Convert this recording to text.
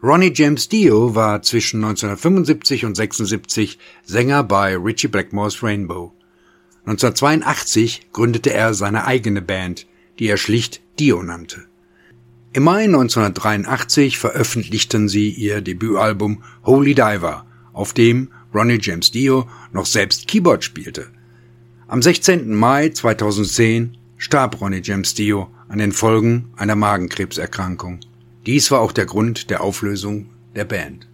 Ronnie James Dio war zwischen 1975 und 1976 Sänger bei Ritchie Blackmore's Rainbow. 1982 gründete er seine eigene Band, die er schlicht Dio nannte. Im Mai 1983 veröffentlichten sie ihr Debütalbum Holy Diver, auf dem Ronnie James Dio noch selbst Keyboard spielte. Am 16. Mai 2010 starb Ronnie James Dio an den Folgen einer Magenkrebserkrankung. Dies war auch der Grund der Auflösung der Band.